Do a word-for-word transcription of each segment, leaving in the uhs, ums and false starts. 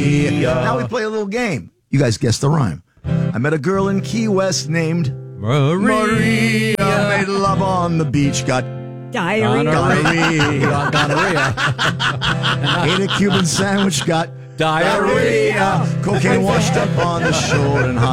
Now we play a little game. You guys guess the rhyme. I met a girl in Key West named Maria. Maria. Made love on the beach. Got Diarrhea. gonorrhea. Gonorrhea. Ate a Cuban sandwich. Got Diarrhea. Cocaine washed up on the shore in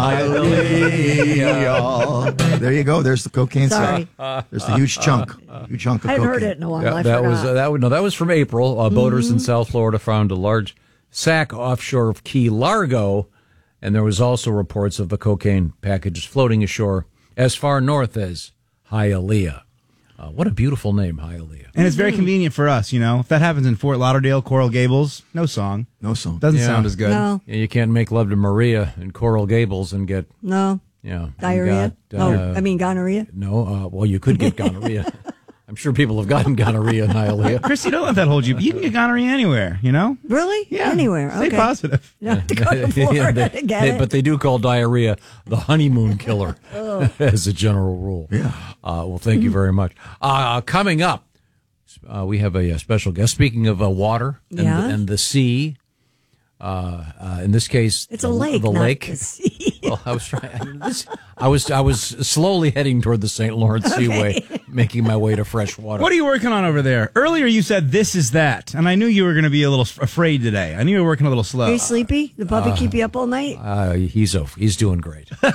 Hialeah. There you go. There's the cocaine. Sorry. Sack. There's the huge chunk. Huge chunk of I haven't cocaine. heard it in a while. Yeah, I that forgot. was uh, that. Was, no, that was from April. Uh, boaters in South Florida found a large sack offshore of Key Largo, and there was also reports of the cocaine packages floating ashore as far north as Hialeah. Uh, what a beautiful name, Hialeah. And it's very convenient for us, you know. If that happens in Fort Lauderdale, Coral Gables, no song. No song. Doesn't Yeah. sound as good. No, Yeah, you can't make love to Maria in Coral Gables and get, no. you know, you Diarrhea? got, oh, uh, I mean gonorrhea. no. Uh, well, you could get gonorrhea. I'm sure people have gotten gonorrhea in Hialeah. Christy, don't let that hold you. You can get gonorrhea anywhere, you know? Really? Yeah. Anywhere. Stay Okay. positive. You don't have to go to Yeah, Florida they- to get they- it. But they do call diarrhea the honeymoon killer Oh. as a general rule. Yeah. Uh, well, thank you very much. Uh, coming up, uh, we have a, a special guest. Speaking of uh, water and, Yeah. the, and the sea, uh, uh, in this case, It's the, a lake, The not lake. the sea. Well, I was trying. I, mean, this, I was I was slowly heading toward the Saint Lawrence Seaway, making my way to fresh water. What are you working on over there? Earlier you said this is that, and I knew you were going to be a little afraid today. I knew you were working a little slow. Are you sleepy? The puppy keep you up all night? Uh, he's a, he's doing great. Boy,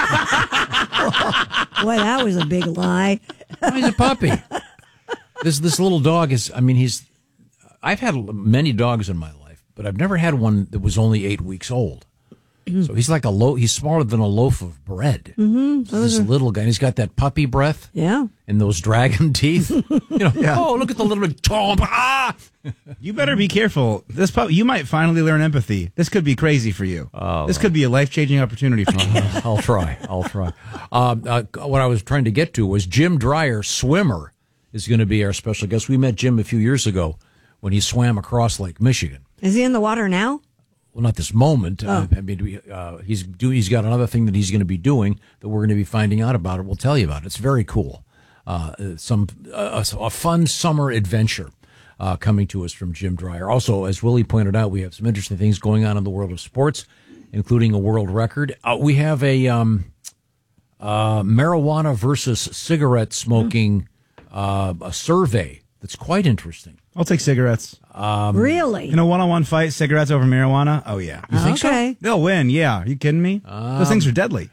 that was a big lie. Oh, he's a puppy. This this little dog is. I mean, he's. I've had many dogs in my life, but I've never had one that was only eight weeks old. So he's like a loaf. He's smaller than a loaf of bread. Mm-hmm. So this little guy. And he's got that puppy breath. Yeah. And those dragon teeth. You know. Yeah. Oh, look at the little bit. Ah! You better be careful. This pup, you might finally learn empathy. This could be crazy for you. Oh. This could be a life-changing opportunity for you. I'll try. I'll try. Um, uh, what I was trying to get to was Jim Dreyer, swimmer, is going to be our special guest. We met Jim a few years ago when he swam across Lake Michigan. Is he in the water now? Well, not this moment. Oh. Uh, I mean, we, uh, he's do, he's got another thing that he's going to be doing that we're going to be finding out about it. We'll tell you about it. It's very cool. Uh, some uh, a fun summer adventure uh, coming to us from Jim Dreyer. Also, as Willie pointed out, we have some interesting things going on in the world of sports, including a world record. Uh, we have a um, uh, marijuana versus cigarette smoking uh, a survey that's quite interesting. I'll take cigarettes. Um, Really? In a one-on-one fight, cigarettes over marijuana? Oh, yeah. You think so? okay. They'll win, yeah. Are you kidding me? Those things are deadly.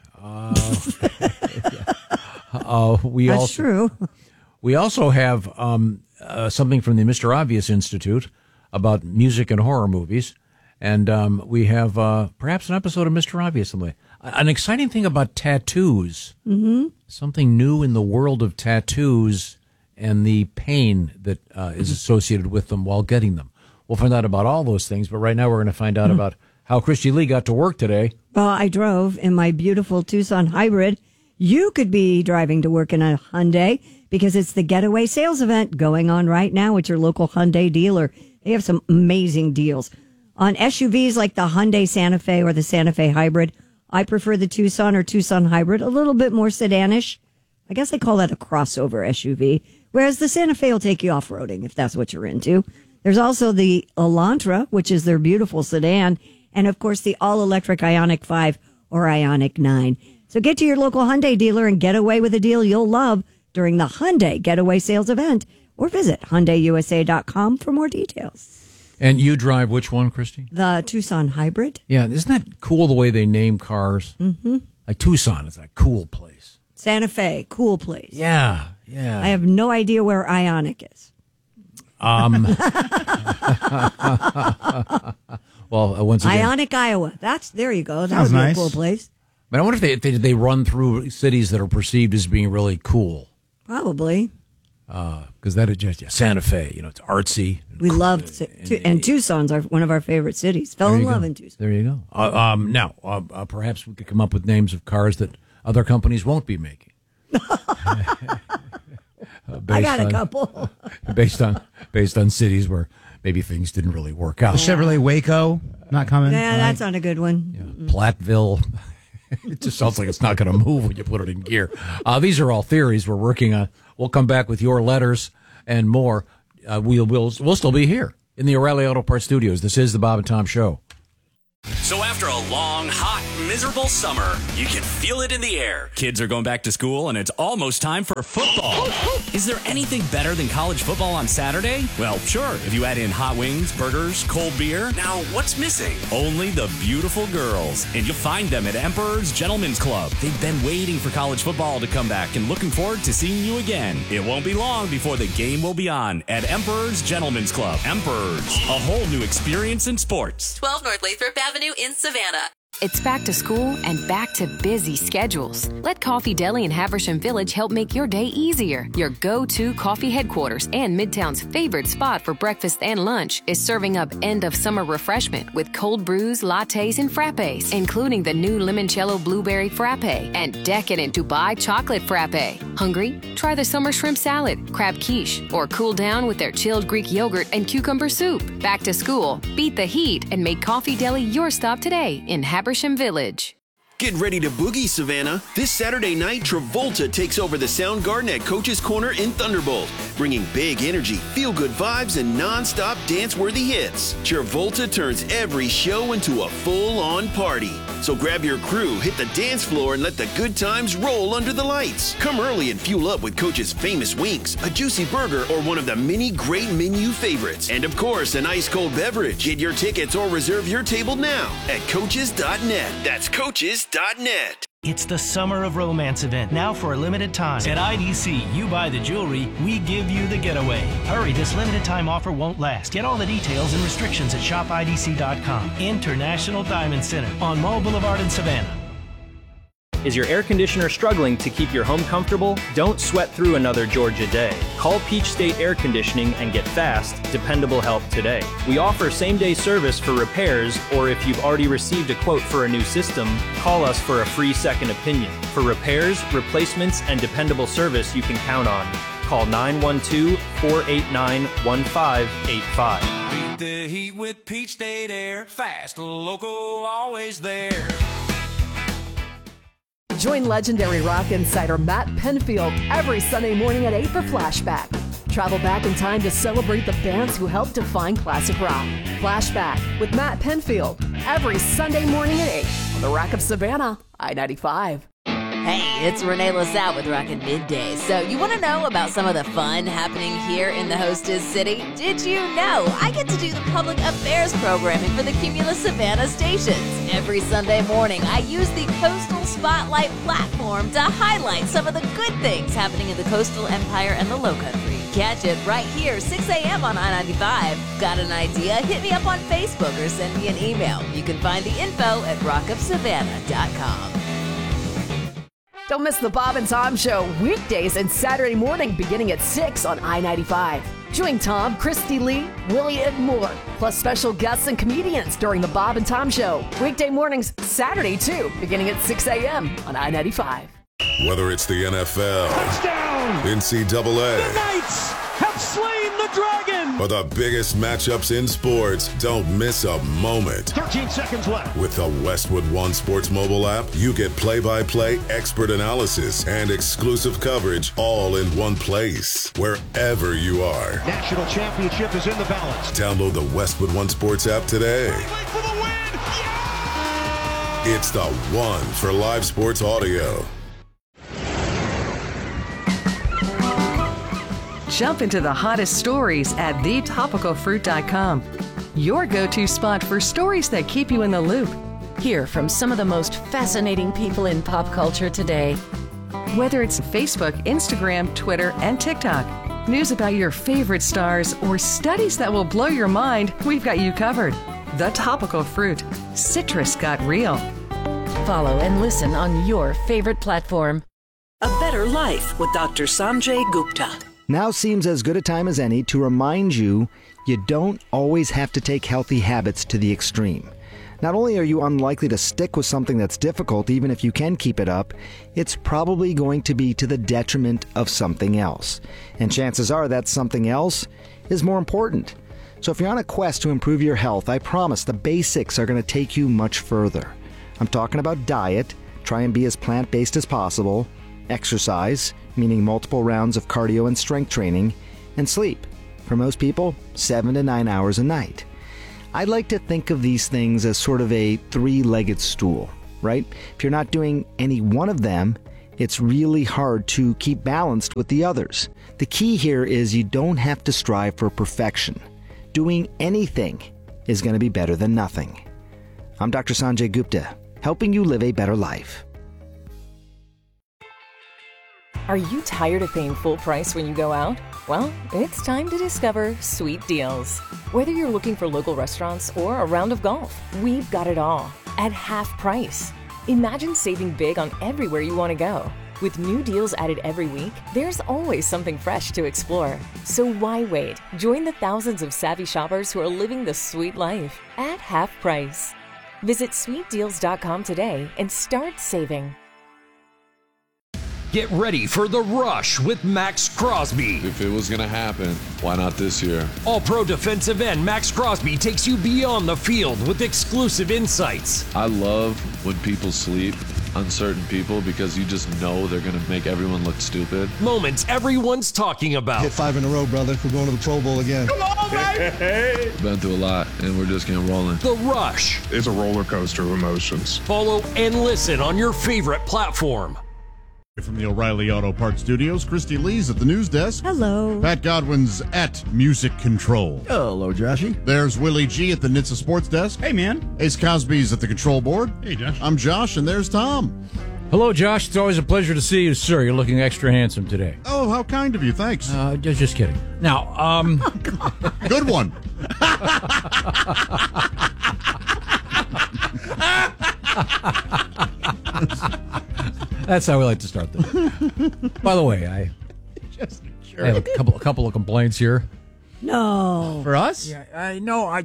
Uh, we That's also, true. We also have um, uh, something from the Mister Obvious Institute about music and horror movies. And um, we have uh, perhaps an episode of Mister Obvious. An exciting thing about tattoos, mm-hmm. something new in the world of tattoos and the pain that uh, is associated with them while getting them. We'll find out about all those things, but right now we're going to find out mm-hmm. about how Christy Lee got to work today. Well, I drove in my beautiful Tucson Hybrid. You could be driving to work in a Hyundai because it's the Getaway Sales Event going on right now at your local Hyundai dealer. They have some amazing deals on S U Vs like the Hyundai Santa Fe or the Santa Fe Hybrid. I prefer the Tucson or Tucson Hybrid, a little bit more sedanish. I guess they call that a crossover S U V, whereas the Santa Fe will take you off-roading if that's what you're into. There's also the Elantra, which is their beautiful sedan, and of course the all-electric Ioniq five or Ioniq nine. So get to your local Hyundai dealer and get away with a deal you'll love during the Hyundai Getaway Sales Event, or visit Hyundai U S A dot com for more details. And you drive which one, Christy? The Tucson Hybrid. Yeah, isn't that cool the way they name cars? Mm-hmm. Like Tucson is a cool place. Santa Fe, cool place. Yeah, yeah. I have no idea where Ioniq is. Um. well, uh, once again, Ioniq, Iowa. That's there you go. That Sounds would be nice. a cool place. but I wonder if they, if they they run through cities that are perceived as being really cool. Probably. Because that is just yeah, Santa Fe. You know, it's artsy. And We cool, loved it. Tu- and Tucson's our, one of our favorite cities. Fell There in you love go. in Tucson. There you go. Uh, um, now, uh, uh, perhaps we could come up with names of cars that other companies won't be making. uh, I based got a on- couple. based on based on cities where maybe things didn't really work out. The Chevrolet Waco, not coming. Yeah, All that's right. not a good one. Yeah, Platteville. It just sounds like it's not going to move when you put it in gear. Uh, these are all theories we're working on. We'll come back with your letters and more. Uh, we'll, we'll, we'll still be here in the O'Reilly Auto Parts Studios. This is the Bob and Tom Show. So after a long, hot, miserable summer, you can feel it in the air. Kids are going back to school, and it's almost time for football. Is there anything better than college football on Saturday? Well, sure, if you add in hot wings, burgers, cold beer. Now, what's missing? Only the beautiful girls. And you'll find them at Emperor's Gentlemen's Club. They've been waiting for college football to come back and looking forward to seeing you again. It won't be long before the game will be on at Emperor's Gentlemen's Club. Emperor's, a whole new experience in sports. twelve North Lathrop Avenue in Savannah. It's back to school and back to busy schedules. Let Coffee Deli in Haversham Village help make your day easier. Your go-to coffee headquarters and Midtown's favorite spot for breakfast and lunch is serving up end-of-summer refreshment with cold brews, lattes, and frappes, including the new limoncello blueberry frappe and decadent Dubai chocolate frappe. Hungry? Try the summer shrimp salad, crab quiche, or cool down with their chilled Greek yogurt and cucumber soup. Back to school, beat the heat, and make Coffee Deli your stop today in Haversham Village. Get ready to boogie, Savannah. This Saturday night, Travolta takes over the Sound Garden at Coach's Corner in Thunderbolt, bringing big energy, feel-good vibes, and non-stop dance-worthy hits. Travolta turns every show into a full-on party. So grab your crew, hit the dance floor, and let the good times roll under the lights. Come early and fuel up with Coach's famous wings, a juicy burger, or one of the many great menu favorites. And of course, an ice-cold beverage. Get your tickets or reserve your table now at coaches dot net. That's coaches dot net. It's the Summer of Romance event, now for a limited time. At I D C, you buy the jewelry, we give you the getaway. Hurry, this limited time offer won't last. Get all the details and restrictions at shop I D C dot com. International Diamond Center on Mall Boulevard in Savannah. Is your air conditioner struggling to keep your home comfortable? Don't sweat through another Georgia day. Call Peach State Air Conditioning and get fast, dependable help today. We offer same-day service for repairs, or if you've already received a quote for a new system, call us for a free second opinion. For repairs, replacements, and dependable service you can count on, call nine one two, four eight nine, one five eight five. Beat the heat with Peach State Air. Fast, local, always there. Join legendary rock insider Matt Penfield every Sunday morning at eight for Flashback. Travel back in time to celebrate the bands who helped define classic rock. Flashback with Matt Penfield every Sunday morning at eight on the Rock of Savannah, I ninety-five. Hey, it's Renee LaSalle with Rockin' Midday. So you want to know about some of the fun happening here in the hostess city? Did you know I get to do the public affairs programming for the Cumulus Savannah stations? Every Sunday morning, I use the Coastal Spotlight platform to highlight some of the good things happening in the coastal empire and the Lowcountry. Catch it right here, six a.m. on I ninety-five. Got an idea? Hit me up on Facebook or send me an email. You can find the info at rock of savannah dot com. Don't miss the Bob and Tom Show weekdays and Saturday morning beginning at six on I ninety-five. Join Tom, Christy Lee, Willie, and more, plus special guests and comedians during the Bob and Tom Show. Weekday mornings, Saturday too, beginning at six a.m. on I ninety-five. Whether it's the N F L, touchdown, N C double A, the Knights have slain the dragon, or the biggest matchups in sports, don't miss a moment. thirteen seconds left. With the Westwood One Sports mobile app, you get play-by-play, expert analysis, and exclusive coverage all in one place, wherever you are. National championship is in the balance. Download the Westwood One Sports app today. For the win. Yeah! It's the one for live sports audio. Jump into the hottest stories at the topical fruit dot com. Your go-to spot for stories that keep you in the loop. Hear from some of the most fascinating people in pop culture today. Whether it's Facebook, Instagram, Twitter, and TikTok, news about your favorite stars, or studies that will blow your mind, we've got you covered. The Topical Fruit. Citrus got real. Follow and listen on your favorite platform. A Better Life with Doctor Sanjay Gupta. Now seems as good a time as any to remind you you don't always have to take healthy habits to the extreme. Not only are you unlikely to stick with something that's difficult, even if you can keep it up, it's probably going to be to the detriment of something else. And chances are that something else is more important. So if you're on a quest to improve your health, I promise the basics are going to take you much further. I'm talking about diet, try and be as plant-based as possible, exercise, meaning multiple rounds of cardio and strength training, and sleep. For most people, seven to nine hours a night. I like to think of these things as sort of a three-legged stool, right? If you're not doing any one of them, it's really hard to keep balanced with the others. The key here is you don't have to strive for perfection. Doing anything is going to be better than nothing. I'm Doctor Sanjay Gupta, helping you live a better life. Are you tired of paying full price when you go out? Well, it's time to discover Sweet Deals. Whether you're looking for local restaurants or a round of golf, we've got it all at half price. Imagine saving big on everywhere you want to go. With new deals added every week, there's always something fresh to explore. So why wait? Join the thousands of savvy shoppers who are living the sweet life at half price. Visit sweet deals dot com today and start saving. Get ready for The Rush with Max Crosby. If it was going to happen, why not this year? All-pro defensive end Max Crosby takes you beyond the field with exclusive insights. I love when people sleep, uncertain people, because you just know they're going to make everyone look stupid. Moments everyone's talking about. Hit five in a row, brother. We're going to the Pro Bowl again. Come on, baby! Been through a lot, and we're just getting rolling. The Rush. It's a roller coaster of emotions. Follow and listen on your favorite platform. From the O'Reilly Auto Parts Studios, Christy Lee's at the news desk. Hello. Pat Godwin's at Music Control. Hello, Joshy. There's Willie G at the N H T S A Sports Desk. Hey, man. Ace Cosby's at the control board. Hey, Josh. I'm Josh, and there's Tom. Hello, Josh. It's always a pleasure to see you, sir. You're looking extra handsome today. Oh, how kind of you. Thanks. Uh, just, just kidding. Now, um... Good one. That's how we like to start this. By the way, I, Just I have a couple, a couple of complaints here. No. For us? Yeah, I know. I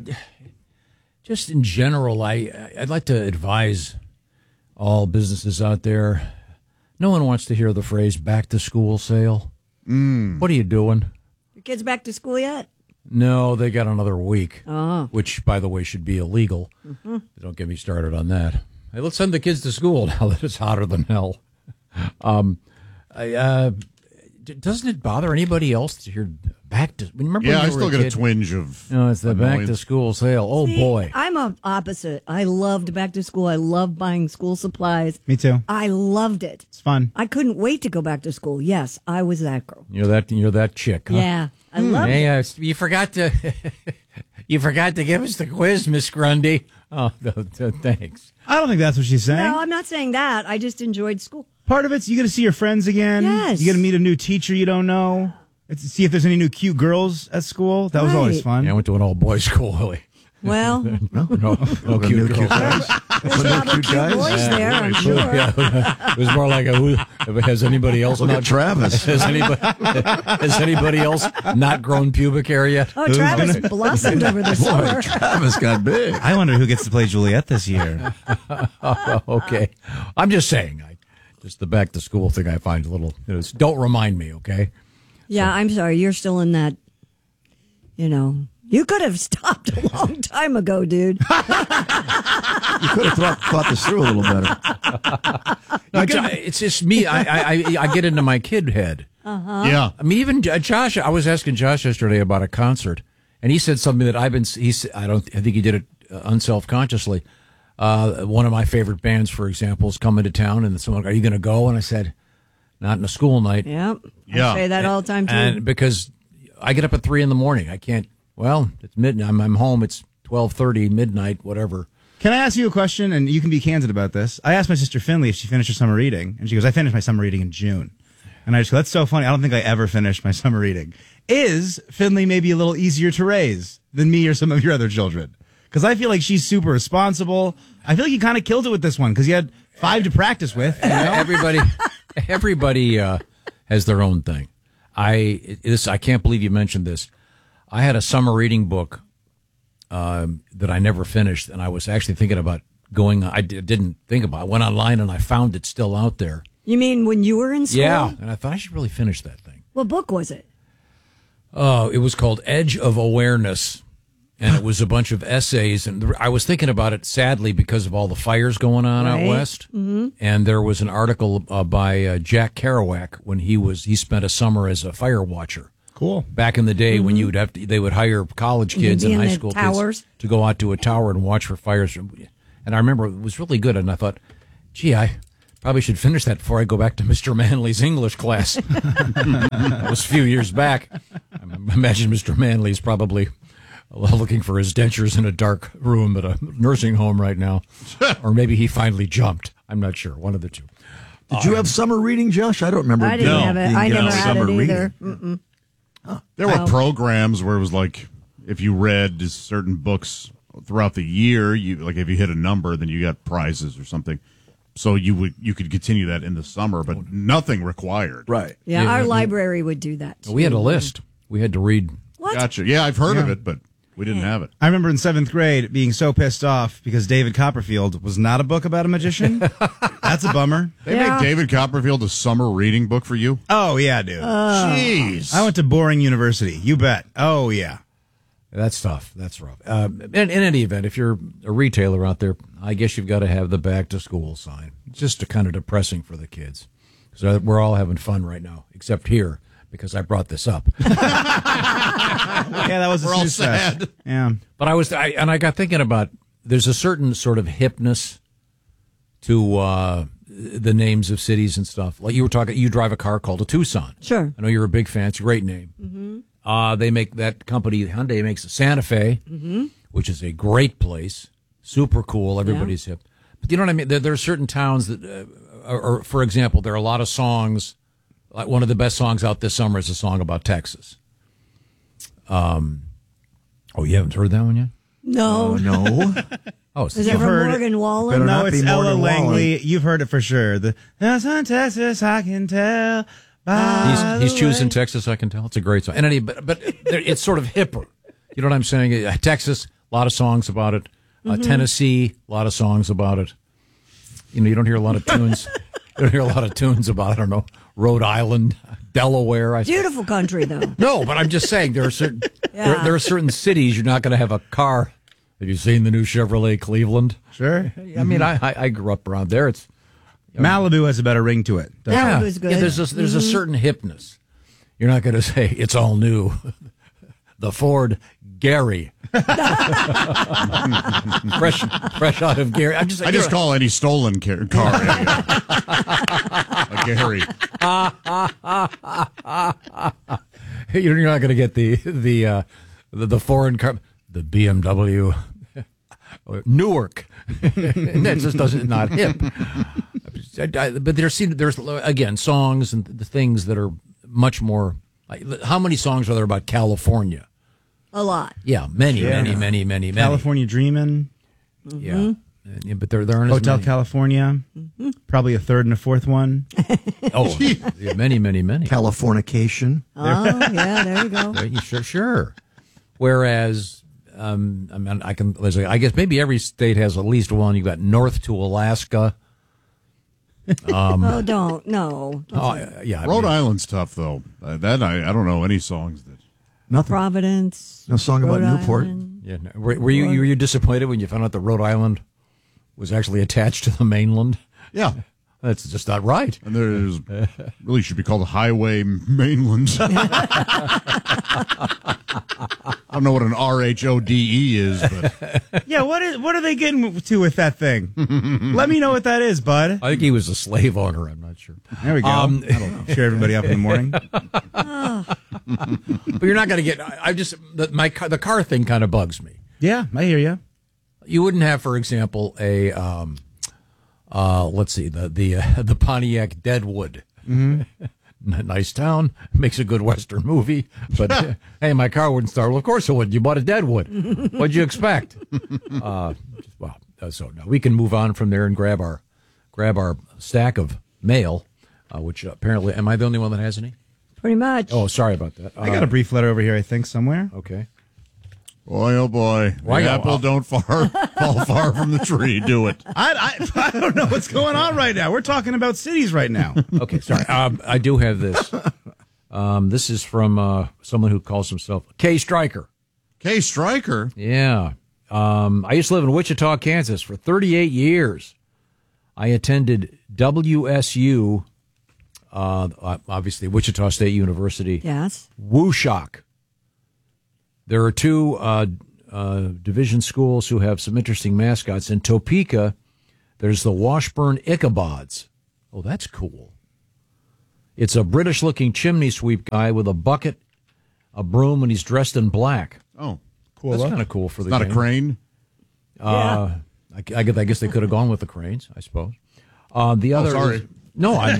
just in general, I I'd like to advise all businesses out there. No one wants to hear the phrase "back to school sale." Mm. What are you doing? Your kids back to school yet? No, they got another week. Oh. Which, by the way, should be illegal. Mm-hmm. Don't get me started on that. Hey, let's send the kids to school now that it's hotter than hell. Um, I, uh, doesn't it bother anybody else to hear back to? Remember? Yeah, when I you still were get kid? a twinge of. No, it's the back annoyance. to school sale. Oh See, boy, I'm a opposite. I loved back to school. I loved buying school supplies. Me too. I loved it. It's fun. I couldn't wait to go back to school. Yes, I was that girl. you're that you're that chick. Huh? Yeah, I loved Hey, it. uh, you forgot to you forgot to give us the quiz, Miss Grundy. Oh, th- th- thanks. I don't think that's what she's saying. No, I'm not saying that. I just enjoyed school. Part of it's you get to see your friends again. Yes. You get to meet a new teacher you don't know. It's to see if there's any new cute girls at school. That was Right. always fun. Yeah, I went to an all boys school, Willie. Well, No, no, no cute girls. there's probably cute boys there, I'm sure. Yeah, it was more like a, who, has anybody else Look not at Travis. Has anybody, has anybody else not grown pubic hair yet? Oh, Travis blossomed over the Boy, summer. Travis got big. I wonder who gets to play Juliet this year. Oh, okay, I'm just saying. I, just the back to school thing, I find a little. You know, it's- don't remind me, okay? Yeah, I'm sorry. You're still in that, you know. You could have stopped a long time ago, dude. You could have thought, thought this through a little better. No, it's, it's just me. I, I I I get into my kid head. Uh-huh. Yeah. I mean, even uh, Josh. I was asking Josh yesterday about a concert, and he said something that I've been. He's. I don't. I think he did it uh, unself consciously. Uh, one of my favorite bands, for example, is coming to town, and someone, are you going to go? And I said, not in a school night. Yep. Yeah. I say that all the time, too. And because I get up at three in the morning, I can't. Well, it's midnight. I'm, I'm home. It's twelve thirty, midnight, whatever. Can I ask you a question? And you can be candid about this. I asked my sister Finley if she finished her summer reading, and she goes, I finished my summer reading in June. And I just go, that's so funny. I don't think I ever finished my summer reading. Is Finley maybe a little easier to raise than me or some of your other children? Because I feel like she's super responsible. I feel like you kind of killed it with this one because you had five to practice with. You know? Everybody, everybody uh, has their own thing. I this I can't believe you mentioned this. I had a summer reading book um, that I never finished, and I was actually thinking about going. I d- didn't think about it. I went online and I found it still out there. You mean when you were in school? Yeah, and I thought I should really finish that thing. What book was it? Oh, it was called Edge of Awareness, and it was a bunch of essays. And I was thinking about it sadly because of all the fires going on Right. out west. Mm-hmm. And there was an article uh, by uh, Jack Kerouac when he was he spent a summer as a fire watcher. Cool. Back in the day when you would have to, they would hire college kids You'd be and in high the school towers. kids to go out to a tower and watch for fires. And I remember it was really good. And I thought, gee, I probably should finish that before I go back to Mister Manley's English class. That was a few years back. I imagine Mister Manley's probably looking for his dentures in a dark room at a nursing home right now. Or maybe he finally jumped. I'm not sure. One of the two. Did you have summer reading, Josh? I don't remember. I didn't being- have it. being I given never had summer it reading. either. Mm-mm. There were Wow. programs where it was like if you read certain books throughout the year, you like if you hit a number, then you got prizes or something. So you would you could continue that in the summer, but nothing required. Right. Yeah, Yeah, our yeah. library would do that. We had a list. We had to read. What? Gotcha. Yeah, I've heard of Yeah. it, but we didn't have it. I remember in seventh grade being so pissed off because David Copperfield was not a book about a magician. That's a bummer. They Yeah. made David Copperfield a summer reading book for you? Oh, yeah, dude. Jeez. I went to boring university. You bet. Oh, yeah. That's tough. That's rough. Uh, in, in any event, if you're a retailer out there, I guess you've got to have the back to school sign. It's just kind of depressing for the kids. So we're all having fun right now, except here, because I brought this up. Yeah, that was a We're all snooze fest. sad. Yeah. But I was, I, and I got thinking about, there's a certain sort of hipness to uh, the names of cities and stuff. Like you were talking, you drive a car called a Tucson. Sure. I know you're a big fan. It's a great name. Mm-hmm. Uh, they make that company, Hyundai makes a Santa Fe, Mm-hmm. which is a great place, super cool. Everybody's hip. But you know what I mean? There, there are certain towns that, uh, or, or for example, there are a lot of songs. Like one of the best songs out this summer is a song about Texas. Um, oh, you haven't heard that one yet? No. Oh, no. Oh, Is it You've from heard it. Morgan Wallen? Better No, not it's be Ella Morgan Wallen. Langley. You've heard it for sure. The That's on Texas, I can tell. By He's, he's the choosing way. Texas, I can tell. It's a great song. And any, but, but there- it's sort of hipper. You know what I'm saying? Uh, Texas, a lot of songs about it. Uh, Tennessee, a lot of songs about it. You know, you don't hear a lot of tunes. You don't hear a lot of tunes about, I don't know, Rhode Island, Delaware. I suppose. Beautiful country, though. No, but I'm just saying there are certain there, Yeah. there are certain cities you're not going to have a car. Have you seen the new Chevrolet Cleveland? Sure. I mean, I, I I grew up around there. It's Malibu has a better ring to it. doesn't Yeah. it? was good. Yeah, there's a, there's a certain hipness. You're not going to say it's all new. The Ford Gary, fresh fresh out of Gary. I'm just I just call any stolen car, car a, a Gary. You're not going to get the the, uh, the the foreign car, the B M W Newark. And that just doesn't not hip. But there's there's again songs and the things that are much more. Like, how many songs are there about California? A lot. Yeah, many, Yeah. many, many, many, many. California Dreamin', Yeah. Yeah, but there there aren't as Hotel many. California, probably a third and a fourth one. Oh, yeah, many, many, many. Californication. Oh, yeah, there you go. Right, you Sure, sure. Whereas, um, I mean, I can. there's a- I guess maybe every state has at least one. You got north to Alaska. Um, Oh, don't. No. oh, yeah, I Rhode mean, Island's tough, though. Uh, that I, I don't know any songs that. Nothing. Providence. No song about Rhode Newport. Island. Yeah, no, were, were you were you disappointed when you found out that Rhode Island was actually attached to the mainland? Yeah. That's just not right. And there's really should be called Highway Mainland. I don't know what an R H O D E is, but Yeah, what is what are they getting to with that thing? Let me know what that is, bud. I think he was a slave owner. I'm not sure. There we go. Um, That'll cheer everybody up in the morning. But you're not going to get. I, I just the, my car, the car thing kind of bugs me. Yeah, I hear you. You wouldn't have, for example, a um, uh, let's see, the the uh, the Pontiac Deadwood. Mm-hmm. N- nice town, makes a good Western movie. But uh, hey, my car wouldn't start. Well, of course it would. You bought a Deadwood. What'd you expect? Uh, well, uh, so no, we can move on from there and grab our grab our stack of mail, uh, which apparently, am I the only one that has any? Pretty much. Oh, sorry about that. I got a brief letter over here, I think, somewhere. Okay. boy, oh boy, Why the go- apple don't far, fall far from the tree. Do it. I, I I don't know what's going on right now. We're talking about cities right now. Okay, sorry. Um, I do have this. Um, this is from uh, someone who calls himself K Stryker. K Stryker. Yeah. Um, I used to live in Wichita, Kansas for thirty-eight years. I attended W S U uh, obviously Wichita State University. Yes. WooShock. There are two uh, uh, division schools who have some interesting mascots. In Topeka, there's the Washburn Ichabods. Oh, that's cool. It's a British-looking chimney sweep guy with a bucket, a broom, and he's dressed in black. Oh, cool. That's kind of cool for the Not game. a crane? Uh, I, I guess I guess they could have gone with the cranes, I suppose. Uh, the other, Oh, sorry. is- no, I'm,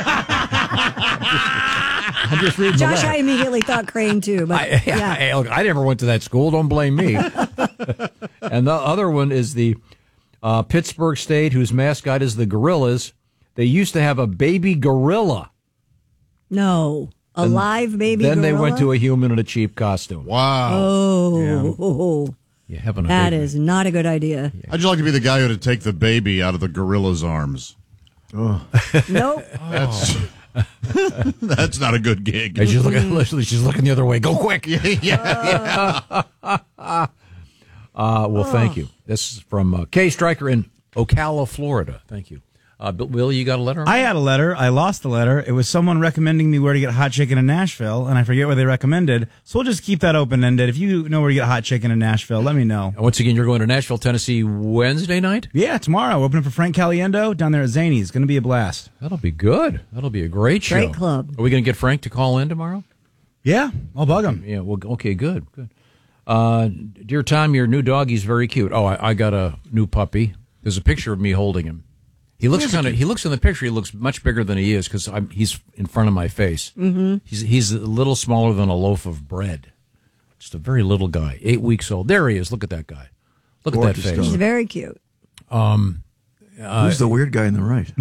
I'm just reading. the Josh, letter. I immediately thought crane too, but I, yeah. I, look, I never went to that school. Don't blame me. And the other one is the uh, Pittsburgh State, whose mascot is the Gorillas. They used to have a baby gorilla. No, a Then- live baby. Then they gorilla? went to a human in a cheap costume. Wow. Oh, You having a that big- is not a good idea. How'd you like to be the guy who had to take the baby out of the gorilla's arms? Nope. That's, that's not a good gig. Hey, she's looking. She's looking the other way. Go quick. yeah, yeah. Uh, well, thank you. This is from uh, Kay Stryker in Ocala, Florida. Thank you. Uh, Bill, Will, you got a letter? I had a letter. I lost the letter. It was someone recommending me where to get hot chicken in Nashville, and I forget where they recommended. So we'll just keep that open-ended. If you know where to get hot chicken in Nashville, let me know. Once again, you're going to Nashville, Tennessee Wednesday night? Yeah, tomorrow. We're opening for Frank Caliendo down there at Zany's. It's going to be a blast. That'll be good. That'll be a great show. Great club. Are we going to get Frank to call in tomorrow? Yeah, I'll bug him. Yeah, well, okay, good, good. Uh, dear Tom, your new doggy's very cute. Oh, I, I got a new puppy. There's a picture of me holding him. He looks kind of. He looks in the picture. He looks much bigger than he is because he's in front of my face. Mm-hmm. He's he's a little smaller than a loaf of bread. Just a very little guy, eight weeks old. There he is. Look at that guy. Look Gorgeous at that face. dog. He's very cute. Um, uh, Who's the weird guy on the right?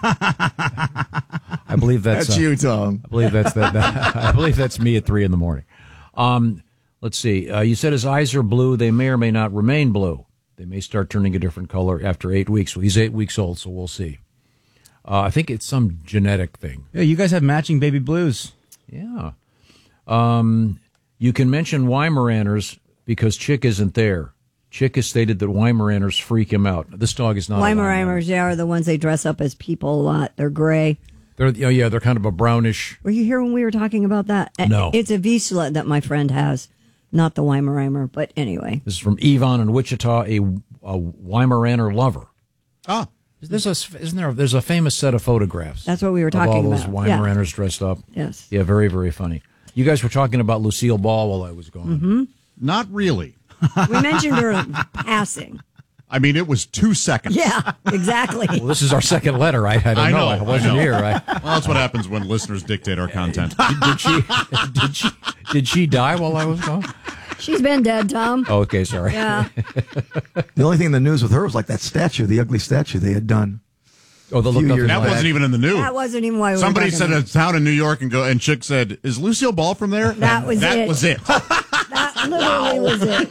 I believe that's, That's uh, you, Tom. I believe that's that. that I believe that's me at three in the morning. Um, let's see. Uh, you said his eyes are blue. They may or may not remain blue. They may start turning a different color after eight weeks. Well, he's eight weeks old, so we'll see. Uh, I think it's some genetic thing. Yeah, you guys have matching baby blues. Yeah. Um, you can mention Weimaraners because Chick isn't there. Chick has stated that Weimaraners freak him out. This dog is not a Weimaraner. Weimaraners, yeah, are the ones they dress up as people a lot. They're gray. They're, oh, yeah, they're kind of a brownish. Were you here when we were talking about that? No. It's a Vizsla that my friend has, not the Weimaraner, but anyway. This is from Yvonne in Wichita, a, a Weimaraner lover. Ah. There's a, isn't there, there's a famous set of photographs. That's what we were of talking all those about. Yeah. Weimaraners dressed up. Yes. Yeah, very, very funny. You guys were talking about Lucille Ball while I was gone. Mm-hmm. Not really. We mentioned her passing. I mean, it was two seconds. Yeah, exactly. Well, this is our second letter. I, I don't I know. know. I wasn't I know. here. I, Well, that's what happens when listeners dictate our content. did she? Did she? Did she die while I was gone? She's been dead, Tom. Oh, okay, sorry. Yeah. The only thing in the news with her was like that statue, the ugly statue they had done. Oh, the a few look up years in That back. wasn't even in the news. That wasn't even why we Somebody were said talking a town in New York and go and Chick said, "Is Lucille Ball from there?" That was that it. was it. That literally was it.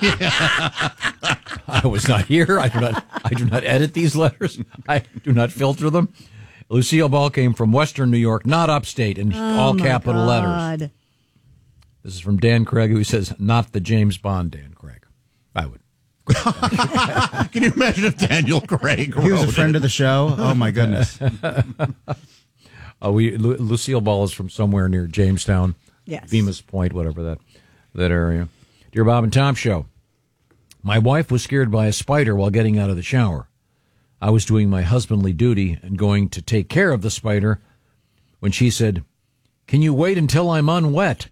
I was not here. I do not. I do not edit these letters. I do not filter them. Lucille Ball came from Western New York, not upstate, in Oh, all my capital God. letters. This is from Dan Craig, who says, "Not the James Bond Dan Craig." I would. Can you imagine if Daniel Craig He was a wrote friend it? of the show. Oh, my goodness. Uh, we Lu- Lucille Ball is from somewhere near Jamestown, Yes. Bemis Point, whatever that that area. Dear Bob and Tom Show, my wife was scared by a spider while getting out of the shower. I was doing my husbandly duty and going to take care of the spider when she said, "Can you wait until I'm unwet?"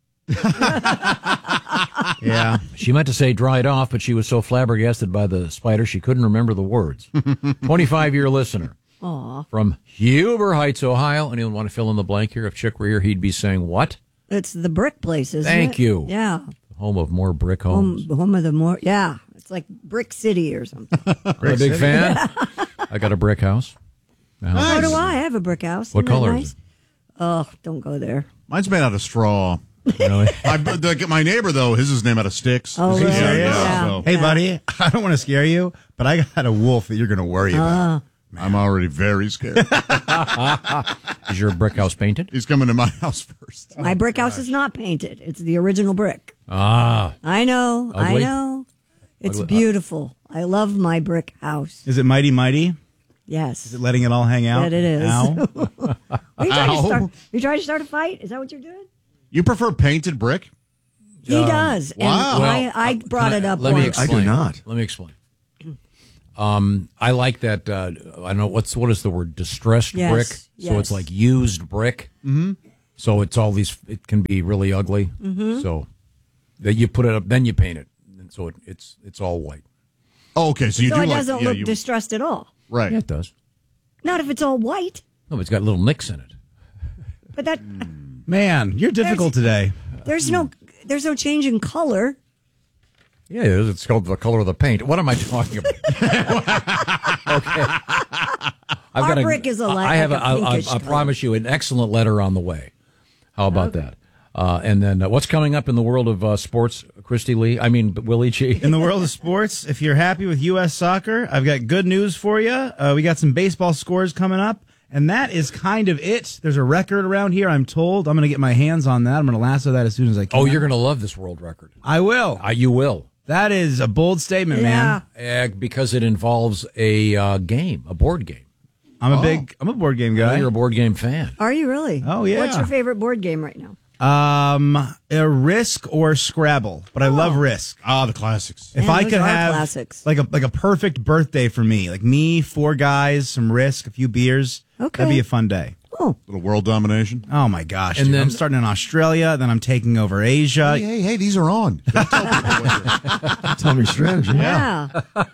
Yeah. She meant to say dried off, but she was so flabbergasted by the spider she couldn't remember the words. twenty-five-year listener. Aw. From Huber Heights, Ohio. Anyone want to fill in the blank here? If Chick were here, he'd be saying what? It's the brick place, isn't Thank it? you. Yeah. Home of more brick homes. Home, home of the more, yeah. It's like Brick City or something. I'm a big fan. I got a brick house. So do I. I have a brick house. What Isn't that color nice? is it? Oh, don't go there. Mine's made out of straw. Really? I, the, my neighbor, though, his is named out of sticks. Oh, He's- really? yeah, Yeah. so- Hey, buddy, I don't want to scare you, but I got a wolf that you're going to worry about. I'm already very scared. Is your brick house painted? He's coming to my house first. My brick house is not painted. It's the original brick. Ah. I know. Ugly? I know. It's Ugly. beautiful. I love my brick house. Is it mighty, mighty? Yes. Is it letting it all hang out? That it is. Now? Are you trying to Ow. start? You trying to start a fight? Is that what you're doing? You prefer painted brick? He Um, does. And wow. I, I brought it up. Let me once. explain. Let me explain. Um, I like that. Uh, I know what's what is the word distressed Yes, brick. So yes. it's like used brick. Mm-hmm. So it's all these. It can be really ugly. Mhm. So that you put it up, then you paint it, and so it, it's it's all white. Oh, okay. So you so do it like doesn't yeah, look you, distressed at all. right. Yeah, it does. Not if it's all white. No, but it's got little nicks in it. But that Man, you're difficult today. there's no there's no change in color. Yeah, it is. It's called the color of the paint. What am I talking about? Okay. I've Our got brick is a li- I have like a, a I- I, pinkish I color. promise you an excellent letter on the way. How about that? Uh, and then uh, what's coming up in the world of uh, sports, Christy Lee? I mean, Willie G. In the world of sports, if you're happy with U S soccer, I've got good news for you. Uh, we got some baseball scores coming up, and that is kind of it. There's a record around here, I'm told. I'm going to get my hands on that. I'm going to lasso that as soon as I can. Oh, you're going to love this world record. I will. Uh, you will. That is a bold statement, man. Uh, because it involves a uh, game, a board game. I'm a Oh. big, I'm a board game guy. You're a board game fan. Are you really? Oh, yeah. What's your favorite board game right now? Um, a Risk or Scrabble, but I love Risk. Ah, the classics. If Yeah, I those could are have classics. like a like a perfect birthday for me, like me, four guys, some Risk, a few beers, Okay. that'd be a fun day. Oh, Little world domination. Oh my gosh! And dude. then- I'm starting in Australia, then I'm taking over Asia. Hey, hey, hey, these are on. Tell me your strategy. yeah.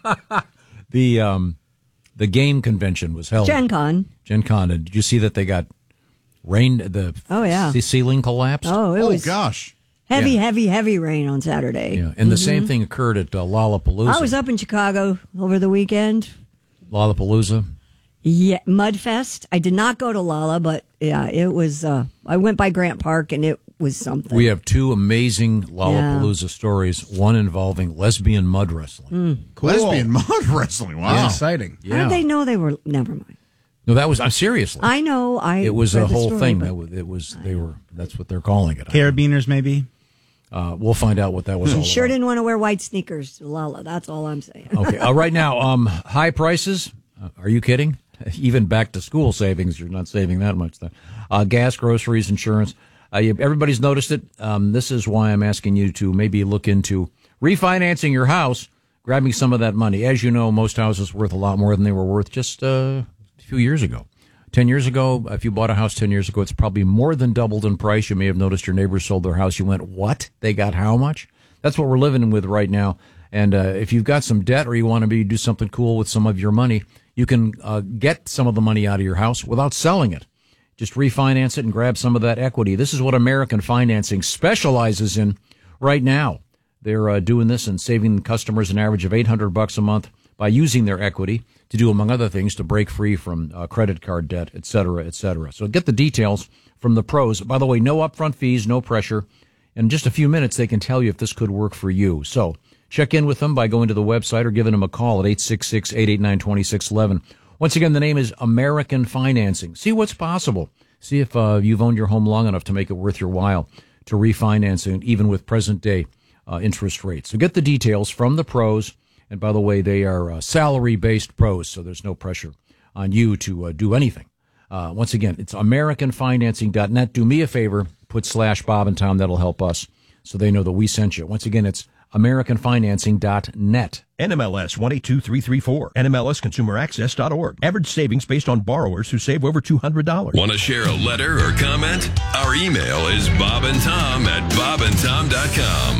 The um, the game convention was held. Gen Con. Gen Con. And did you see that they got rain? The Oh, yeah. the ceiling collapsed. Oh, it Oh was gosh. heavy, Yeah. heavy, heavy rain on Saturday. Yeah, and the same thing occurred at uh, Lollapalooza. I was up in Chicago over the weekend. Lollapalooza. Yeah, Mudfest. I did not go to Lala, but yeah, it was. Uh, I went by Grant Park, and it was something. We have two amazing Lollapalooza stories. One involving lesbian mud wrestling. Cool. Lesbian mud wrestling. Wow. That's exciting. How did they know they were? Never mind. No, that was. I'm seriously. I know. I. it was read a the whole story, thing. but- That was, it was. They were. That's what they're calling it. Carabiners, maybe. Uh, we'll find out what that was all Sure about. didn't want to wear white sneakers to Lala. That's all I'm saying. Okay. Uh, right now, um, high prices. Uh, are you kidding? Even back to school savings, you're not saving that much. Then, uh, gas, groceries, insurance. Uh, you, everybody's noticed it. Um, this is why I'm asking you to maybe look into refinancing your house, grabbing some of that money. As you know, most houses worth a lot more than they were worth just uh, a few years ago. Ten years ago, if you bought a house ten years ago, it's probably more than doubled in price. You may have noticed your neighbors sold their house. You went, what? They got how much? That's what we're living with right now. And uh, if you've got some debt or you want to be do something cool with some of your money, you can uh, get some of the money out of your house without selling it. Just refinance it and grab some of that equity. This is what American Financing specializes in right now. They're uh, doing this and saving customers an average of eight hundred bucks a month by using their equity to do, among other things, to break free from uh, credit card debt, et cetera, et cetera. So get the details from the pros. By the way, no upfront fees, no pressure. In just a few minutes, they can tell you if this could work for you. So check in with them by going to the website or giving them a call at eight six six, eight eight nine, two six one one. Once again, the name is American Financing. See what's possible. See if uh, you've owned your home long enough to make it worth your while to refinance it, even with present-day uh, interest rates. So get the details from the pros. And by the way, they are uh, salary-based pros, so there's no pressure on you to uh, do anything. Uh, once again, it's american financing dot net. Do me a favor, put slash Bob and Tom. That'll help us so they know that we sent you. Once again, it's american financing dot net. N M L S one eight two three three four. N M L S consumer access dot org. Average savings based on borrowers who save over two hundred dollars. Want to share a letter or comment? Our email is bob and tom at bob and tom dot com.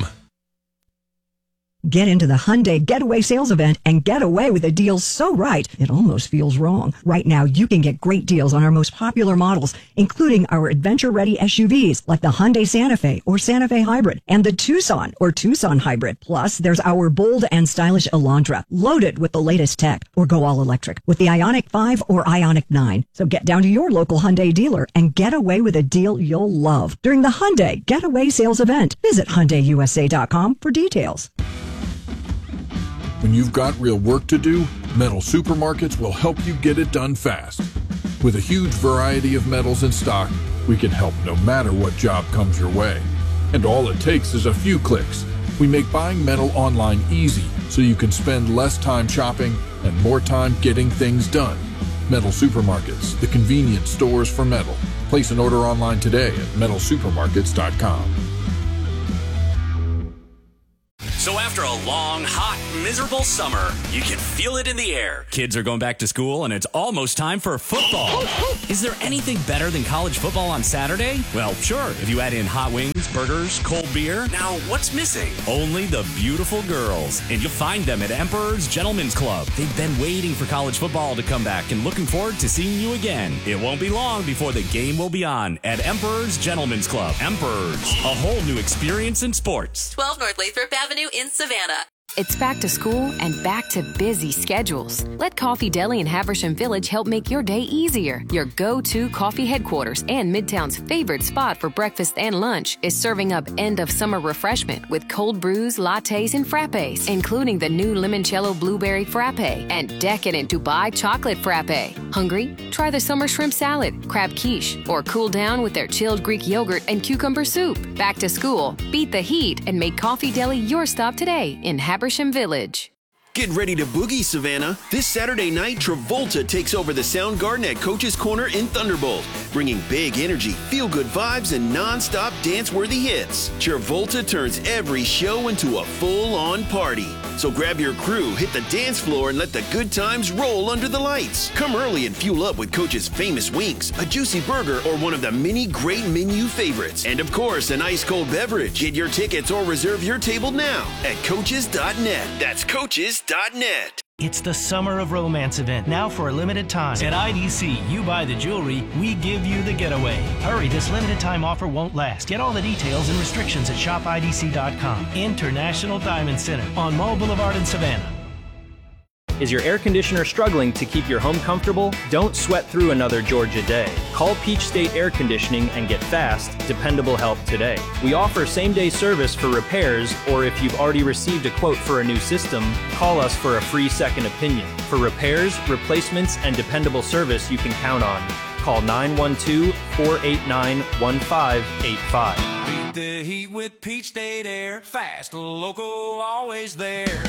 Get into the Hyundai Getaway Sales Event and get away with a deal so right, it almost feels wrong. Right now, you can get great deals on our most popular models, including our adventure-ready S U Vs like the Hyundai Santa Fe or Santa Fe Hybrid and the Tucson or Tucson Hybrid. Plus, there's our bold and stylish Elantra, loaded with the latest tech, or go all electric with the Ioniq five or Ioniq nine. So get down to your local Hyundai dealer and get away with a deal you'll love during the Hyundai Getaway Sales Event. Visit Hyundai U S A dot com for details. When you've got real work to do, Metal Supermarkets will help you get it done fast. With a huge variety of metals in stock, we can help no matter what job comes your way. And all it takes is a few clicks. We make buying metal online easy so you can spend less time shopping and more time getting things done. Metal Supermarkets, the convenience stores for metal. Place an order online today at metal supermarkets dot com. So after a long, hot, miserable summer, you can feel it in the air. Kids are going back to school, and it's almost time for football. Is there anything better than college football on Saturday? Well, sure, if you add in hot wings, burgers, cold beer. Now, what's missing? Only the beautiful girls. And you'll find them at Emperor's Gentlemen's Club. They've been waiting for college football to come back and looking forward to seeing you again. It won't be long before the game will be on at Emperor's Gentlemen's Club. Emperor's, a whole new experience in sports. twelve North Lathrop Avenue in Savannah. It's back to school and back to busy schedules. Let Coffee Deli in Haversham Village help make your day easier. Your go-to coffee headquarters and Midtown's favorite spot for breakfast and lunch is serving up end-of-summer refreshment with cold brews, lattes, and frappes, including the new limoncello blueberry frappe and decadent Dubai chocolate frappe. Hungry? Try the summer shrimp salad, crab quiche, or cool down with their chilled Greek yogurt and cucumber soup. Back to school, beat the heat, and make Coffee Deli your stop today in Haversham Village. Get ready to boogie, Savannah. This Saturday night, Travolta takes over the Sound Garden at Coach's Corner in Thunderbolt, bringing big energy, feel-good vibes, and non-stop dance-worthy hits. Travolta turns every show into a full-on party. So grab your crew, hit the dance floor, and let the good times roll under the lights. Come early and fuel up with Coach's famous wings, a juicy burger, or one of the many great menu favorites. And of course, an ice-cold beverage. Get your tickets or reserve your table now at coaches dot net. That's coaches dot net. It's the Summer of Romance event, now for a limited time. At I D C, you buy the jewelry, we give you the getaway. Hurry, this limited time offer won't last. Get all the details and restrictions at shop I D C dot com. International Diamond Center on Mall Boulevard in Savannah. Is your air conditioner struggling to keep your home comfortable? Don't sweat through another Georgia day. Call Peach State Air Conditioning and get fast, dependable help today. We offer same-day service for repairs, or if you've already received a quote for a new system, call us for a free second opinion. For repairs, replacements, and dependable service you can count on. Call nine one two, four eight nine, one five eight five. Beat the heat with Peach State Air. Fast, local, always there.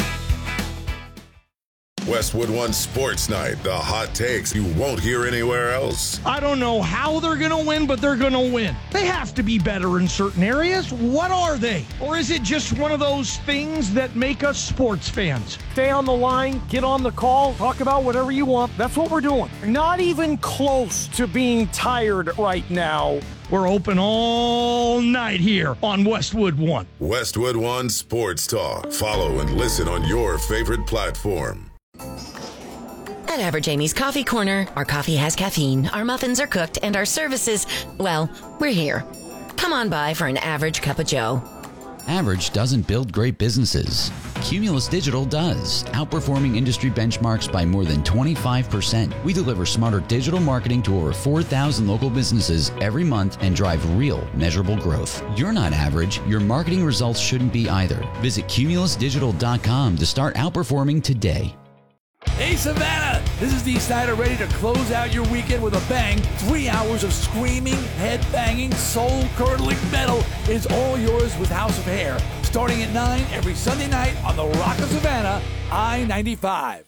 Westwood One Sports Night, the hot takes you won't hear anywhere else. I don't know how they're going to win, but they're going to win. They have to be better in certain areas. What are they? Or is it just one of those things that make us sports fans? Stay on the line, get on the call, talk about whatever you want. That's what we're doing. Not even close to being tired right now. We're open all night here on Westwood One. Westwood One Sports Talk. Follow and listen on your favorite platform. At Average Amy's Coffee Corner, our coffee has caffeine, our muffins are cooked, and our services, well, we're here. Come on by for an average cup of joe. Average doesn't build great businesses. Cumulus Digital does, outperforming industry benchmarks by more than twenty-five percent. We deliver smarter digital marketing to over four thousand local businesses every month and drive real, measurable growth. You're not average. Your marketing results shouldn't be either. Visit cumulus digital dot com to start outperforming today. Hey Savannah, this is Dee Snider ready to close out your weekend with a bang. Three hours of screaming, head-banging, soul-curdling metal is all yours with House of Hair. Starting at nine every Sunday night on the Rock of Savannah, I ninety-five.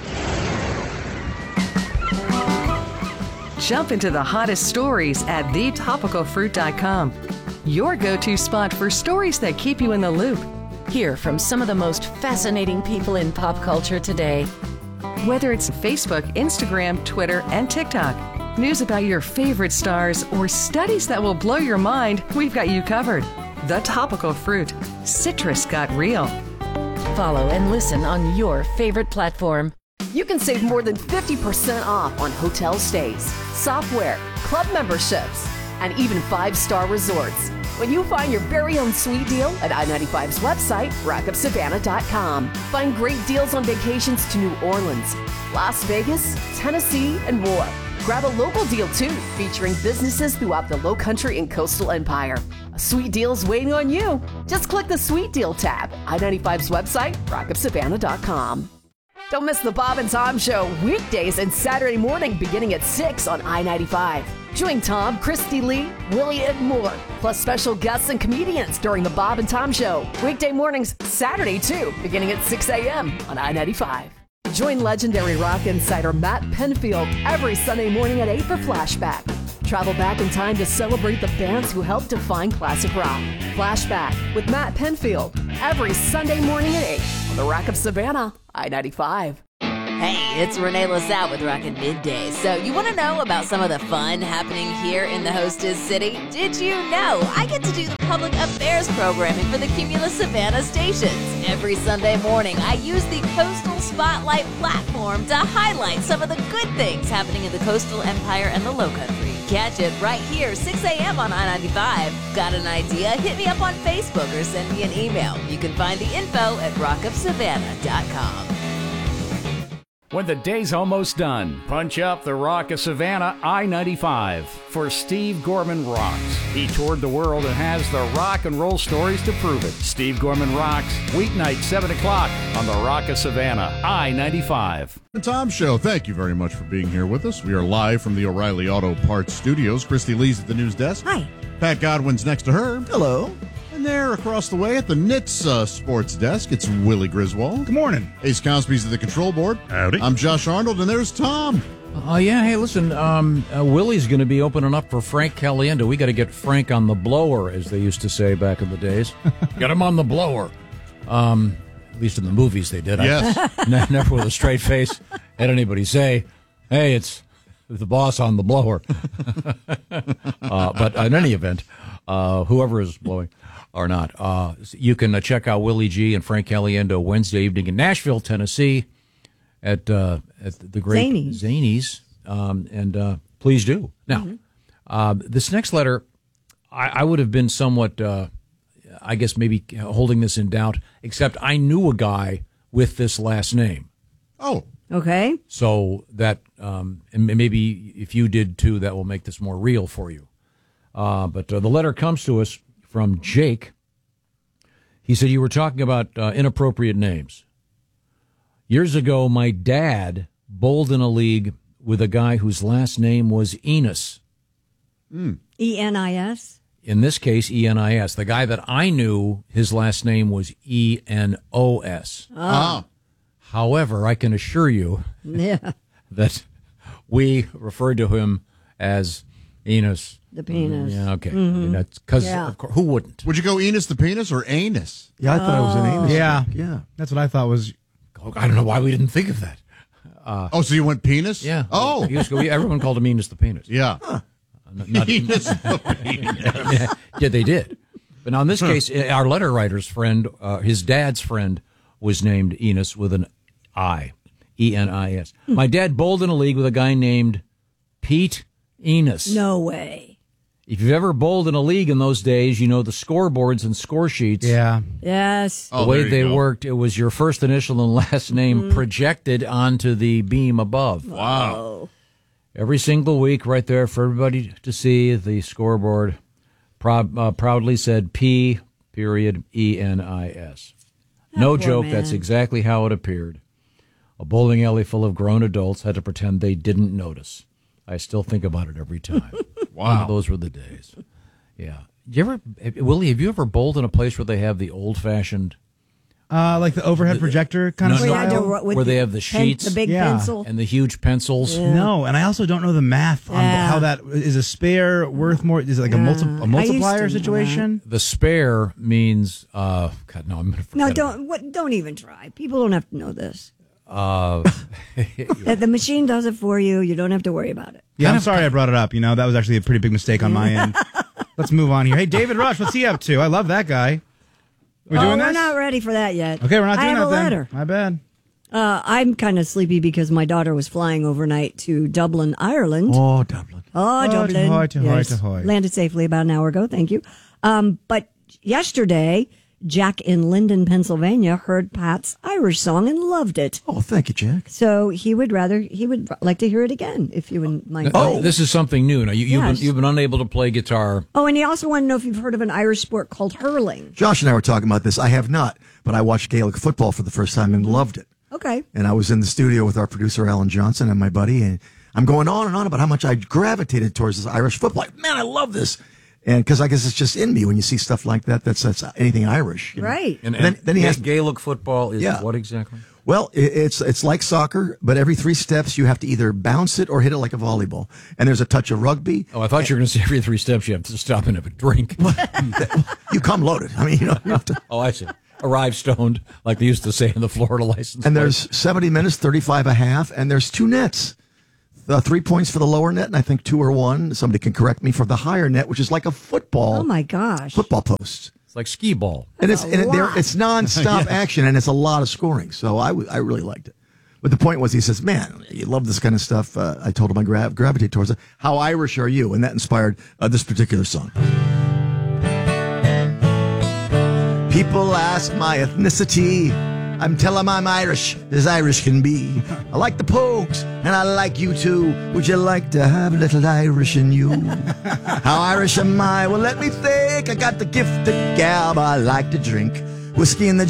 Jump into the hottest stories at the topical fruit dot com. Your go-to spot for stories that keep you in the loop. Hear from some of the most fascinating people in pop culture today. Whether it's Facebook, Instagram, Twitter, and TikTok, news about your favorite stars, or studies that will blow your mind, we've got you covered. The Topical Fruit. Citrus got real. Follow and listen on your favorite platform. You can save more than fifty percent off on hotel stays, software, club memberships, and even five-star resorts when you find your very own sweet deal at I ninety-five's website, rock up savannah dot com. Find great deals on vacations to New Orleans, Las Vegas, Tennessee, and more. Grab a local deal, too, featuring businesses throughout the Lowcountry and Coastal Empire. A sweet deal's waiting on you. Just click the Sweet Deal tab. I ninety-five's website, rock up savannah dot com. Don't miss the Bob and Tom Show weekdays and Saturday morning beginning at six on I ninety-five. Join Tom, Christy Lee, Willie, and more, plus special guests and comedians during the Bob and Tom Show. Weekday mornings, Saturday too, beginning at six a.m. on I ninety-five. Join legendary rock insider Matt Penfield every Sunday morning at eight for Flashback. Travel back in time to celebrate the bands who helped define classic rock. Flashback with Matt Penfield every Sunday morning at eight on the Rock of Savannah, I ninety-five. Hey, it's Renee LaSalle with Rockin' Midday. So you want to know about some of the fun happening here in the hostess city? Did you know I get to do the public affairs programming for the Cumulus Savannah stations? Every Sunday morning, I use the Coastal Spotlight platform to highlight some of the good things happening in the coastal empire and the Lowcountry. Catch it right here, six a.m. on I ninety-five. Got an idea? Hit me up on Facebook or send me an email. You can find the info at rock of savannah dot com. When the day's almost done, punch up the Rock of Savannah I ninety-five for Steve Gorman Rocks. He toured the world and has the rock and roll stories to prove it. Steve Gorman Rocks, weeknight, seven o'clock on the Rock of Savannah I ninety-five. The Tom Show, thank you very much for being here with us. We are live from the O'Reilly Auto Parts Studios. Christy Lee's at the news desk. Hi. Pat Godwin's next to her. Hello. And there, across the way at the N I T S uh, sports desk, it's Willie Griswold. Good morning. Ace Cosby's at the control board. Howdy. I'm Josh Arnold, and there's Tom. Oh, uh, yeah. Hey, listen, um, uh, Willie's going to be opening up for Frank Caliendo. We got to get Frank on the blower, as they used to say back in the days. Get him on the blower. Um, at least in the movies they did. Yes. I, never with a straight face had anybody say, hey, it's the boss on the blower. uh, but in any event, uh, whoever is blowing or not, uh, you can uh, check out Willie G and Frank Caliendo Wednesday evening in Nashville, Tennessee at uh, at the great Zanies. Zanies. Um, and uh, please do. Now, mm-hmm. uh, this next letter, I, I would have been somewhat, uh, I guess, maybe holding this in doubt, except I knew a guy with this last name. Oh. Okay. So that, um, and maybe if you did too, that will make this more real for you. Uh, but uh, the letter comes to us from Jake. He said, you were talking about uh, inappropriate names. Years ago, my dad bowled in a league with a guy whose last name was Enos. Mm. E N I S? In this case, E N I S. The guy that I knew, his last name was E N O S. Oh. Ah. However, I can assure you yeah. that we referred to him as Enos. The penis. Yeah, okay. Mm-hmm. That's because, Yeah. of course, who wouldn't? Would you go Enos the penis or anus? Yeah, I thought it was an anus. Yeah. Yeah. That's what I thought was. I don't know why we didn't think of that. Uh, oh, so you went penis? Yeah. Oh. He was- everyone called him Enos the penis. Yeah. Uh, not- not- Enos the penis. Yeah, they did. But now in this case, our letter writer's friend, uh, his dad's friend, was named Enos with an I, E N I S. My dad bowled in a league with a guy named Pete Enos. No way. If you've ever bowled in a league in those days, you know the scoreboards and score sheets. Yeah. Yes. The way they worked, it was your first initial and last name Mhm. projected onto the beam above. Wow. Every single week, right there for everybody to see, the scoreboard proud, uh, proudly said P period E N I S. No poor joke, man. that's exactly how it appeared. A bowling alley full of grown adults had to pretend they didn't notice. I still think about it every time. Wow. Those were the days. Yeah. You ever, Willie, have you ever bowled in a place where they have the old-fashioned... Uh, like the overhead projector kind No, of no, style? ro- with where they the have the pen- sheets the big Yeah. pencil. and the huge pencils? Yeah. No, and I also don't know the math on Yeah. how that is a spare worth more. Is it like a, multi, Yeah. a I used multiplier to know situation? The spare means... Uh, God, no, I'm going to forget No, it. don't what, don't even try. People don't have to know this. Uh, That the machine does it for you. You don't have to worry about it. Yeah, I'm sorry I brought it up. You know, that was actually a pretty big mistake on my end. Let's move on here. Hey, David Rush, what's he up to? I love that guy. We oh, doing we're this? not ready for that yet. Okay, we're not I doing have that a then. letter. My bad. Uh, I'm kind of sleepy because my daughter was flying overnight to Dublin, Ireland. Oh, Dublin. Oh, Oh, Dublin. ahoy, ahoy, Yes. ahoy. Landed safely about an hour ago. Thank you. Um, but yesterday, Jack in Linden, Pennsylvania, heard Pat's Irish song and loved it. Oh, thank you, Jack. So he would rather he would like to hear it again if you wouldn't mind. oh, playing. this is something new. Now, you, you've, Yes. been, you've been unable to play guitar. Oh, and he also wanted to know if you've heard of an Irish sport called hurling. Josh and I were talking about this. I have not, but I watched Gaelic football for the first time and loved it. Okay. And I was in the studio with our producer, Alan Johnson, and my buddy, and I'm going on and on about how much I gravitated towards this Irish football. Like, man, I love this. And because I guess it's just in me when you see stuff like that, that's, that's anything Irish. you know? Right. And, And then- and then he has- Gaelic football is Yeah. what exactly? Well, it, it's it's like soccer, but every three steps you have to either bounce it or hit it like a volleyball. And there's a touch of rugby. Oh, I thought you were going to say every three steps you have to stop and have a drink. You come loaded. I mean, you know, you have to. Oh, I see. Arrive stoned, like they used to say in the Florida license. And plate. there's seventy minutes, thirty-five a half, and there's two nets. Uh, three points for the lower net, and I think two or one. Somebody can correct me for the higher net, which is like a football. Oh my gosh! Football post. It's like skee ball, and it's and it, there, it's nonstop Yes. action, and it's a lot of scoring. So I, w- I really liked it. But the point was, he says, "Man, you love this kind of stuff." Uh, I told him I gra- gravitate towards it. How Irish are you? And that inspired uh, this particular song. People ask my ethnicity. I'm telling them I'm Irish, as Irish can be. I like the Pogues, and I like you too. Would you like to have a little Irish in you? How Irish am I? Well, let me think. I got the gift of gab. I like to drink whiskey in the